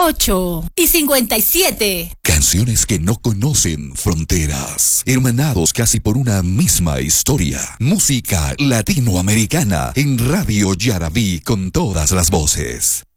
8:57. Canciones que no conocen fronteras. Hermanados casi por una misma historia. Música latinoamericana en Radio Yarabí con todas las voces.